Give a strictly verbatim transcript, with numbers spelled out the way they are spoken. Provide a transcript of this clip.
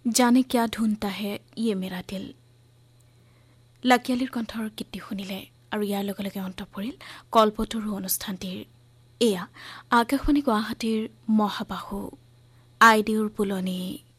জানে কিয়া ঢুনতা হে ইয়ে মেৰা দিল। লাকিয়ালিৰ কণ্ঠৰ কীৰ্তি শুনিলে আৰু ইয়াৰ লগে লগে অন্ত পৰিল কল্পতৰু অনুষ্ঠানটিৰ। এয়া আকাশবাণী গুৱাহাটীৰ মহাবাহু আইদেউৰ পুলনি।